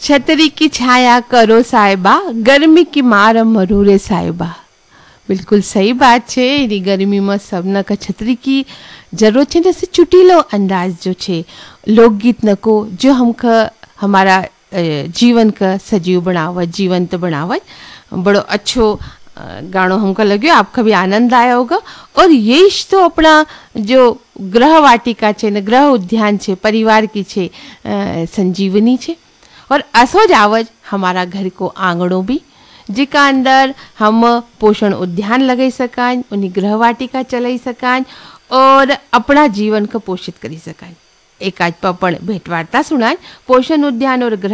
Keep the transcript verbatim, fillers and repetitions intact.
छतरी की छाया करो साहिबा, गर्मी की मार मरू रे साहिबा। बिल्कुल सही बात छे। एनी गर्मी में सबना का छतरी की जरूरत छे ने से चुटीलो अंदाज जो छे लोकगीत न को जो हमका हमारा अ, जीवन का सजीव बनावत जीवंत बनावत बड़ो अच्छो अ, गानो हमको लग्यो, आपका भी आनंद आया होगा। और ये तो अपना जो गृह वाटिका छे न गृह उद्यान छे परिवार की छे अ, संजीवनी छे। और असो जावज हमारा घर को आंगणों भी जिका अंदर हम पोषण उद्यान लगाई सकान, उन्हीं गृह वाटिका चलाई सकान और अपना जीवन को पोषित करी सकान। एक आज पपण भेंट वार्ता सुनान पोषण उद्यान और गृह